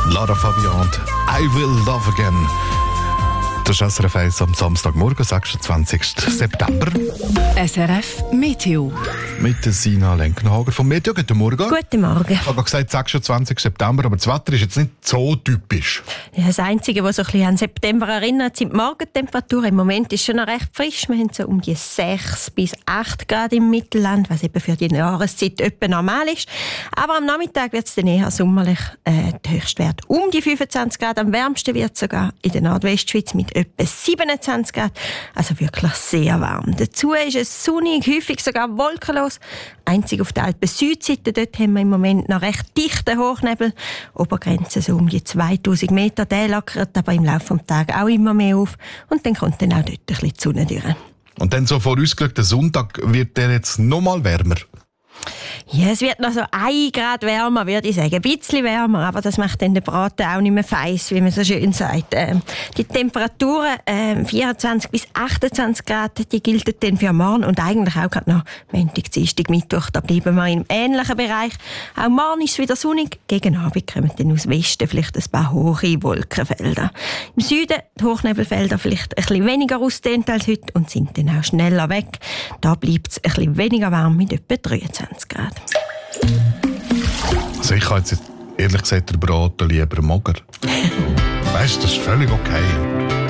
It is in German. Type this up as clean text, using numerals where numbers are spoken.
Lara Fabian, I Will Love Again. Das ist SRF 1 am Samstagmorgen, 26. September. SRF Meteo. Mit der Sina Lenkenhager vom Meteo. Guten Morgen. Guten Morgen. Ich habe gesagt, 26. September, aber das Wetter ist jetzt nicht so typisch. Ja, das Einzige, was so ein bisschen an September erinnert, sind die Morgentemperaturen. Im Moment ist es schon noch recht frisch. Wir haben so um die 6 bis 8 Grad im Mittelland, was eben für die Jahreszeit etwa normal ist. Aber am Nachmittag wird es dann eher sommerlich. Der Höchstwert um die 25 Grad. Am wärmsten wird es sogar in der Nordwestschweiz mit etwa 27 Grad. Also wirklich sehr warm. Dazu ist es sonnig, häufig sogar wolkenlos. Einzig auf der Alpen Südseite, dort haben wir im Moment noch recht dichten Hochnebel. Obergrenze so um die 2000 Meter. Der lockert aber im Laufe des Tages auch immer mehr auf. Und dann kommt dann auch dort ein bisschen die Sonne durch. Und dann so vorausgeschaut, der Sonntag wird der jetzt noch mal wärmer. Ja, es wird noch so 1 Grad wärmer, würde ich sagen. Ein bisschen wärmer, aber das macht dann den Braten auch nicht mehr feiss, wie man so schön sagt. Die Temperaturen, 24 bis 28 Grad, die gelten dann für morgen und eigentlich auch gerade noch Montag, Dienstag, Mittwoch. Da bleiben wir im ähnlichen Bereich. Auch morgen ist es wieder sonnig. Gegen Abend kommen dann aus Westen vielleicht ein paar hohe Wolkenfelder. Im Süden die Hochnebelfelder vielleicht ein bisschen weniger ausdehnt als heute und sind dann auch schneller weg. Da bleibt es ein bisschen weniger warm mit etwa 23 Grad. Also ich habe jetzt ehrlich gesagt den Braten lieber mager. Weißt du, das ist völlig okay.